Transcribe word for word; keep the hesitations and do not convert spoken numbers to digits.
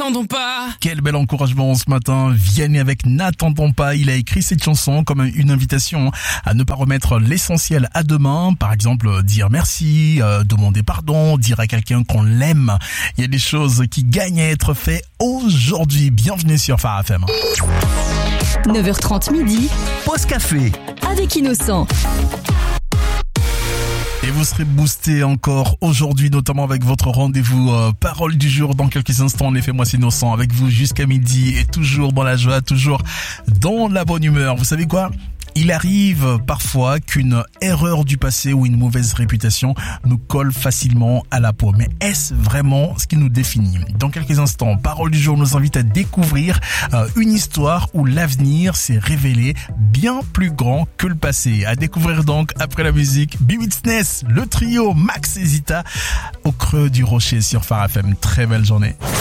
N'attendons pas. Quel bel encouragement ce matin. Vianney avec N'attendons pas. Il a écrit cette chanson comme une invitation à ne pas remettre l'essentiel à demain. Par exemple, dire merci, euh, demander pardon, dire à quelqu'un qu'on l'aime. Il y a des choses qui gagnent à être faites aujourd'hui. Bienvenue sur Phare F M. neuf heures trente midi. Pause café. Avec Innocent. Et vous serez boosté encore aujourd'hui, notamment avec votre rendez-vous euh, parole du jour dans quelques instants. En effet, moi c'est Innocent avec vous jusqu'à midi et toujours dans la joie, toujours dans la bonne humeur. Vous savez quoi ? Il arrive parfois qu'une erreur du passé ou une mauvaise réputation nous colle facilement à la peau. Mais est-ce vraiment ce qui nous définit ? Dans quelques instants, Parole du jour nous invite à découvrir euh, une histoire où l'avenir s'est révélé bien plus grand que le passé. À découvrir donc après la musique Be Witness, le trio Max et Zita au creux du rocher sur Phare F M. Très belle journée.